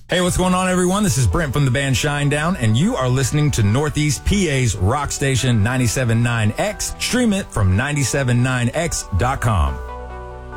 Hey, what's going on, everyone? This is Brent from the band Shinedown, and you are listening to Northeast PA's rock station 97.9X. Stream it from 979x.com.